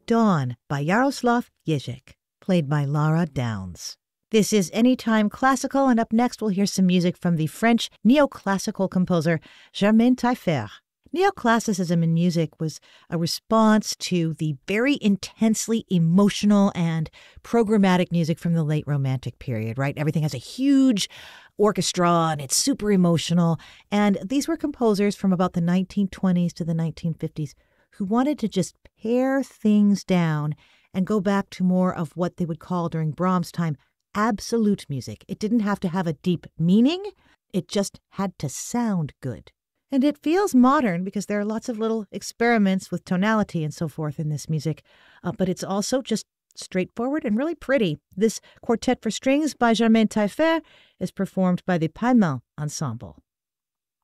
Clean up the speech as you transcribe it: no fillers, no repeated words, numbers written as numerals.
Dawn by Jaroslav Ježek, played by Lara Downs. This is Anytime Classical, and up next we'll hear some music from the French neoclassical composer Germain Taillefer. Neoclassicism in music was a response to the very intensely emotional and programmatic music from the late Romantic period, right? Everything has a huge orchestra and it's super emotional. And these were composers from about the 1920s to the 1950s who wanted to just pare things down and go back to more of what they would call during Brahms' time absolute music. It didn't have to have a deep meaning. It just had to sound good. And it feels modern because there are lots of little experiments with tonality and so forth in this music. But it's also just straightforward and really pretty. This quartet for strings by Germain Taillefer is performed by the Paimon Ensemble.